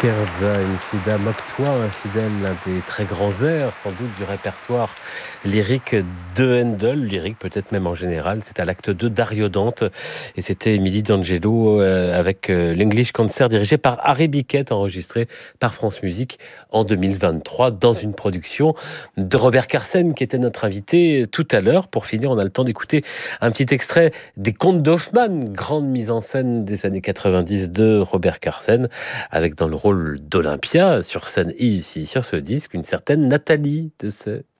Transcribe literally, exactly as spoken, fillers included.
Scherza, infida moctua, infidèle, l'un des très grands airs, sans doute, du répertoire lyrique de Handel, lyrique peut-être même en général. C'est à l'acte deux d'Ariodante, et c'était Émilie D'Angelo euh, avec euh, l'English Concert dirigé par Harry Biquet, enregistré par France Musique en deux mille vingt-trois, dans une production de Robert Carsen, qui était notre invité tout à l'heure. Pour finir, on a le temps d'écouter un petit extrait des Contes d'Hoffmann, grande mise en scène des années quatre-vingt-dix de Robert Carsen, avec dans le rôle d'Olympia, sur scène et ici sur ce disque, une certaine Nathalie de